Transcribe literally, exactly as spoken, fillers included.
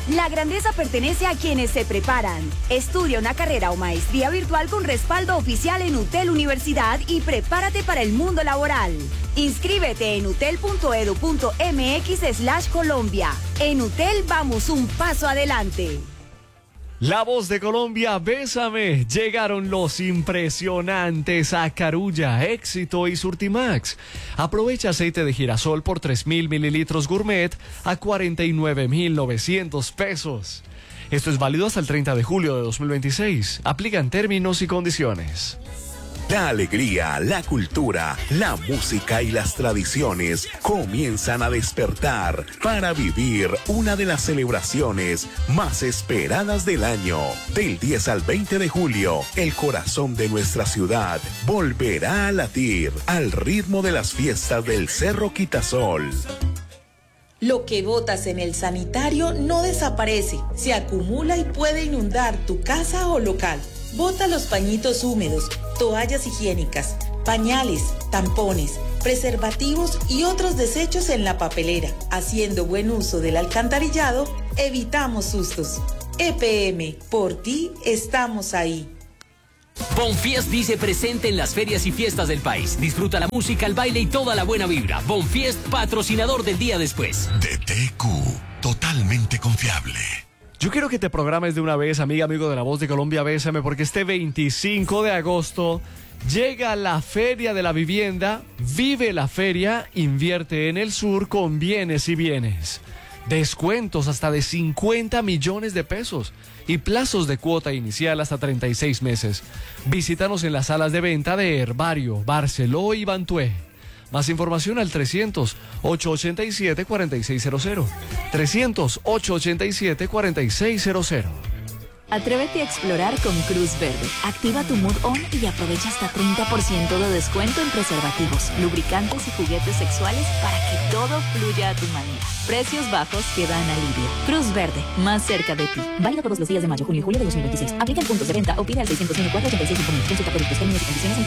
La grandeza pertenece a quienes se preparan. Estudia una carrera o maestría virtual con respaldo oficial en UTEL Universidad y prepárate para el mundo laboral. Inscríbete en utel punto edu punto mx slash Colombia. En UTEL vamos un paso adelante. La Voz de Colombia, Bésame. Llegaron los impresionantes a Carulla, Éxito y Surtimax. Aprovecha aceite de girasol por tres mil mililitros gourmet a cuarenta y nueve mil novecientos pesos. Esto es válido hasta el treinta de julio de dos mil veintiséis. Aplican términos y condiciones. La alegría, la cultura, la música y las tradiciones comienzan a despertar para vivir una de las celebraciones más esperadas del año. Del diez al veinte de julio, el corazón de nuestra ciudad volverá a latir al ritmo de las fiestas del Cerro Quitasol. Lo que botas en el sanitario no desaparece, se acumula y puede inundar tu casa o local. Bota los pañitos húmedos, toallas higiénicas, pañales, tampones, preservativos y otros desechos en la papelera. Haciendo buen uso del alcantarillado, evitamos sustos. E P M, por ti estamos ahí. Bonfiest dice presente en las ferias y fiestas del país. Disfruta la música, el baile y toda la buena vibra. Bonfiest, patrocinador del día después. D T Q, totalmente confiable. Yo quiero que te programes de una vez, amiga, amigo de La Voz de Colombia, Bésame, porque este veinticinco de agosto llega la Feria de la Vivienda. Vive la feria, invierte en el sur con bienes y bienes. Descuentos hasta de cincuenta millones de pesos y plazos de cuota inicial hasta treinta y seis meses. Visítanos en las salas de venta de Herbario, Barceló y Bantué. Más información al trescientos, ochocientos ochenta y siete, cuarenta y seis cero cero. trescientos, ochocientos ochenta y siete, cuarenta y seis cero cero. Atrévete a explorar con Cruz Verde. Activa tu Mood On y aprovecha hasta treinta por ciento de descuento en preservativos, lubricantes y juguetes sexuales para que todo fluya a tu manera. Precios bajos que dan alivio. Cruz Verde, más cerca de ti. Válido todos los días de mayo, junio y julio de dos mil veintiséis. Aplica en puntos de venta o pide al seiscientos uno, cuatrocientos ochenta y seis. Consulta productos, términos y condiciones en